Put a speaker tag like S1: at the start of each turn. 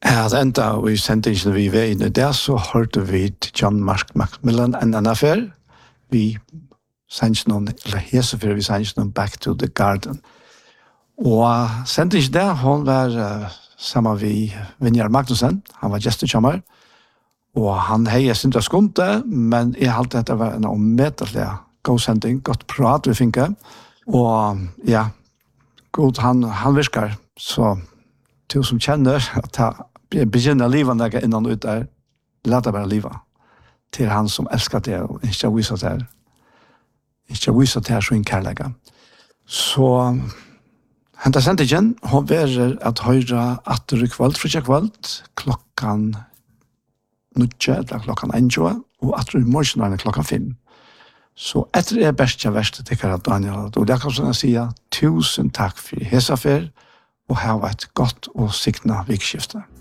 S1: At enda vi sendte ikke vi var inne der, så hørte vi til John Mark Macmillan en annen affær. Vi sendte noen, eller hesefer, vi sendte noen Back to the Garden. Og sendte ikke der, hun var sammen med Vinjar Magnussen, han var gestekjammer, og han heier sin til skunte, men jeg halte dette var en omedelig god sending, godt prat vi finke, og ja, god, han virker, så til som kjenner at jeg begynner livet når jeg innan ut der, lad det bare livet til han som elsker det, og ikke viser det, ikke viser det så en kærlega. Så henta sendingen, hun verer at høyre atter kveld, frutja kveld, klokkan 9, eller klokkan 11, og atter i morgen klokkan 5. Så etter best jeg verste til Daniel, og det kan jeg si, 1000 takk for hesafer, og ha et godt og sikna vikskifte.